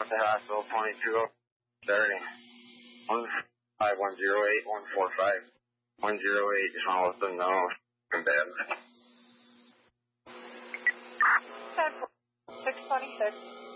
the hospital, 2230. 5108 145 108. Just want to let them know. I'm bad. 626.